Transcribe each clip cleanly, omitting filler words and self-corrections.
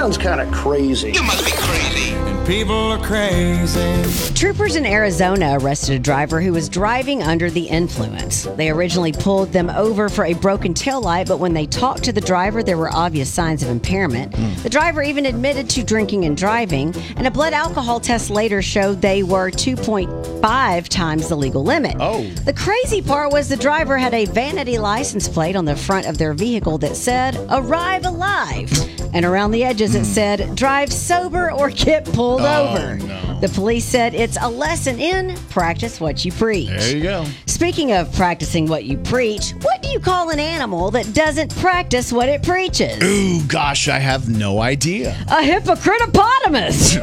sounds kind of crazy. You must be crazy. And people are crazy. Troopers in Arizona arrested a driver who was driving under the influence. They originally pulled them over for a broken taillight, but when they talked to the driver, there were obvious signs of impairment. The driver even admitted to drinking and driving, and a blood alcohol test later showed they were 2.5 times the legal limit. Oh. The crazy part was the driver had a vanity license plate on the front of their vehicle that said, "Arrive alive." And around the edges it said, "Drive sober or get pulled over." No. The police said it's a lesson in practice what you preach. There you go. Speaking of practicing what you preach, what do you call an animal that doesn't practice what it preaches? Ooh, gosh, I have no idea. A hippocritopotamus.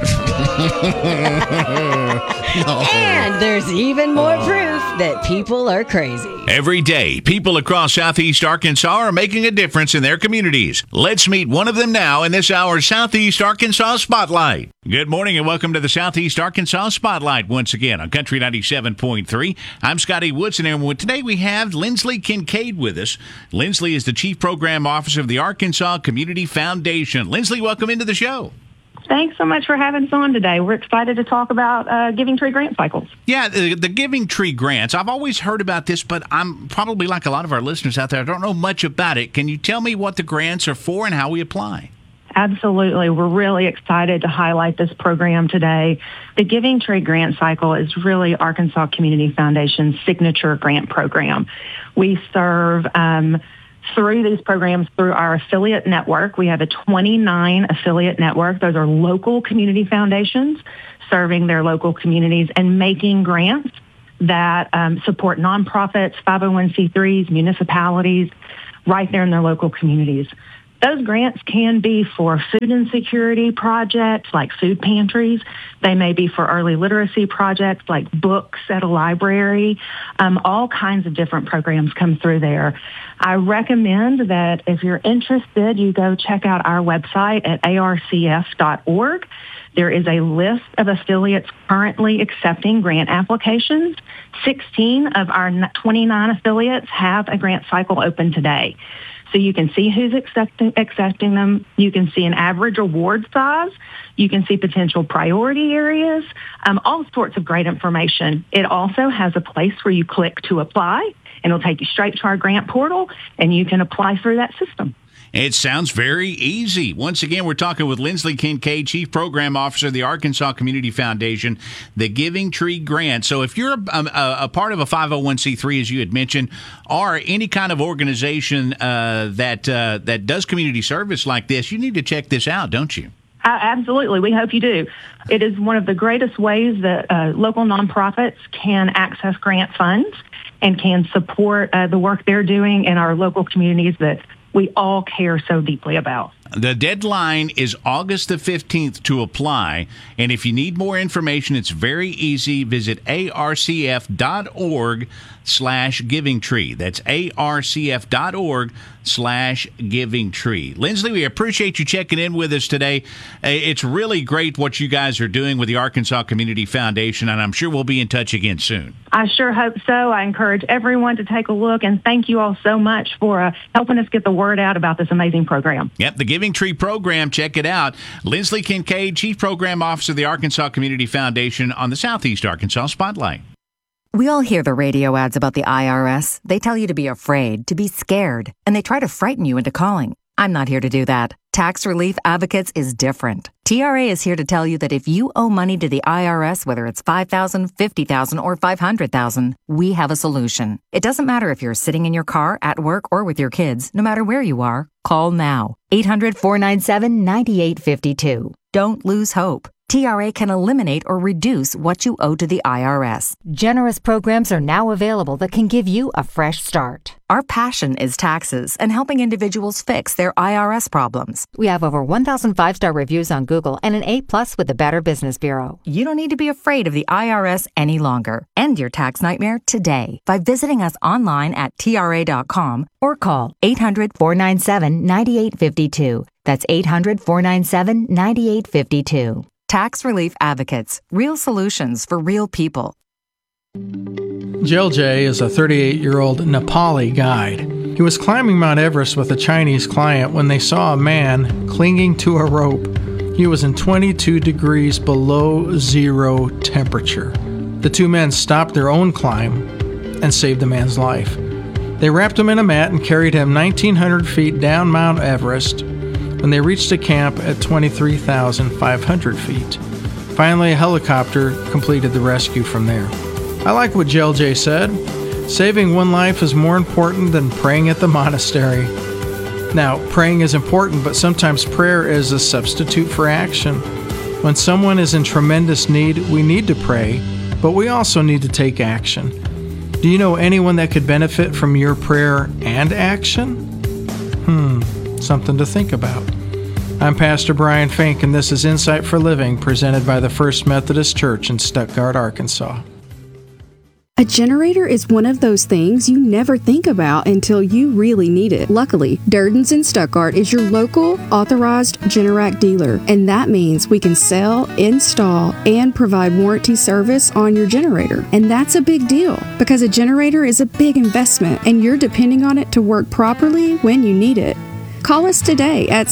No. And there's even more proof that people are crazy. Every day, people across Southeast Arkansas are making a difference in their communities. Let's meet one of them now in this hour's Southeast Arkansas Spotlight. Good morning and welcome to the Southeast Arkansas Spotlight once again on Country 97.3. I'm Scotty Woodson, and today we have Lindsley Kincaid with us. Lindsley is the Chief Program Officer of the Arkansas Community Foundation. Lindsley, welcome into the show. Thanks so much for having us on today. We're excited to talk about Giving Tree grant cycles. Yeah, the Giving Tree grants. I've always heard about this, but I'm probably like a lot of our listeners out there. I don't know much about it. Can you tell me what the grants are for and how we apply? Absolutely. We're really excited to highlight this program today. The Giving Tree grant cycle is really Arkansas Community Foundation's signature grant program. We serve through these programs through our affiliate network. We have a 29 affiliate network. Those are local community foundations serving their local communities and making grants that support nonprofits, 501c3s, municipalities right there in their local communities. Those grants can be for food insecurity projects like food pantries. They may be for early literacy projects like books at a library. All kinds of different programs come through there. I recommend that if you're interested, you go check out our website at arcf.org. There is a list of affiliates currently accepting grant applications. 16 of our 29 affiliates have a grant cycle open today. So you can see who's accepting them. You can see an average award size. You can see potential priority areas, all sorts of great information. It also has a place where you click to apply, and it'll take you straight to our grant portal, and you can apply through that system. It sounds very easy. Once again, we're talking with Lindsley Kincaid, Chief Program Officer of the Arkansas Community Foundation, the Giving Tree Grant. So if you're a part of a 501c3, as you had mentioned, or any kind of organization that does community service like this, you need to check this out, don't you? Absolutely. We hope you do. It is one of the greatest ways that local nonprofits can access grant funds and can support the work they're doing in our local communities that we all care so deeply about. The deadline is August the 15th to apply, and if you need more information, it's very easy. Visit arcf.org/givingtree. That's arcf.org/givingtree. Lindsley, we appreciate you checking in with us today. It's really great what you guys are doing with the Arkansas Community Foundation, and I'm sure we'll be in touch again soon. I sure hope so. I encourage everyone to take a look, and thank you all so much for helping us get the word out about this amazing program. Yep, the Giving Tree program. Check it out. Lindsley Kincaid, Chief Program Officer of the Arkansas Community Foundation on the Southeast Arkansas Spotlight. We all hear the radio ads about the IRS. They tell you to be afraid, to be scared, and they try to frighten you into calling. I'm not here to do that. Tax Relief Advocates is different. TRA is here to tell you that if you owe money to the IRS, whether it's $5,000, $50,000, or $500,000, we have a solution. It doesn't matter if you're sitting in your car, at work, or with your kids. No matter where you are, call now. 800-497-9852. Don't lose hope. TRA can eliminate or reduce what you owe to the IRS. Generous programs are now available that can give you a fresh start. Our passion is taxes and helping individuals fix their IRS problems. We have over 1,000 5-star reviews on Google and an A+ with the Better Business Bureau. You don't need to be afraid of the IRS any longer. End your tax nightmare today by visiting us online at TRA.com or call 800-497-9852. That's 800-497-9852. Tax Relief Advocates. Real solutions for real people. Jill J is a 38-year-old Nepali guide. He was climbing Mount Everest with a Chinese client when they saw a man clinging to a rope. He was in 22 degrees below zero temperature. The two men stopped their own climb and saved the man's life. They wrapped him in a mat and carried him 1,900 feet down Mount Everest when they reached a camp at 23,500 feet. Finally, a helicopter completed the rescue from there. I like what JLJ said. Saving one life is more important than praying at the monastery. Now, praying is important, but sometimes prayer is a substitute for action. When someone is in tremendous need, we need to pray, but we also need to take action. Do you know anyone that could benefit from your prayer and action? Something to think about. I'm Pastor Brian Fink, and this is Insight for Living, presented by the First Methodist Church in Stuttgart, Arkansas. A generator is one of those things you never think about until you really need it. Luckily, Durden's in Stuttgart is your local authorized Generac dealer, and that means we can sell, install, and provide warranty service on your generator. And that's a big deal because a generator is a big investment, and you're depending on it to work properly when you need it. Call us today at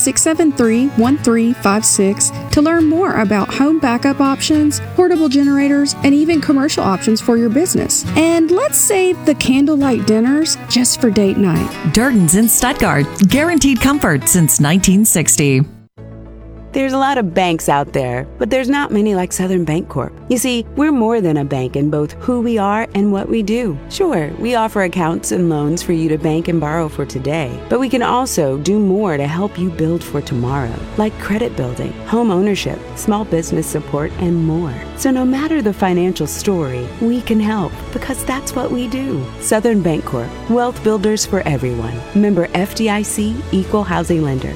673-1356 to learn more about home backup options, portable generators, and even commercial options for your business. And let's save the candlelight dinners just for date night. Durden's in Stuttgart. Guaranteed comfort since 1960. There's a lot of banks out there, but there's not many like Southern Bancorp. You see, we're more than a bank in both who we are and what we do. Sure, we offer accounts and loans for you to bank and borrow for today, but we can also do more to help you build for tomorrow, like credit building, home ownership, small business support, and more. So no matter the financial story, we can help because that's what we do. Southern Bancorp, wealth builders for everyone. Member FDIC, Equal Housing Lender.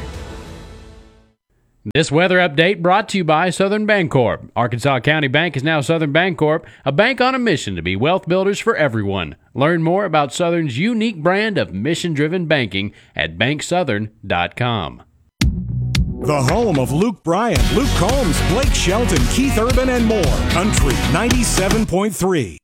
This weather update brought to you by Southern Bancorp. Arkansas County Bank is now Southern Bancorp, a bank on a mission to be wealth builders for everyone. Learn more about Southern's unique brand of mission-driven banking at banksouthern.com. The home of Luke Bryan, Luke Combs, Blake Shelton, Keith Urban, and more. Country 97.3.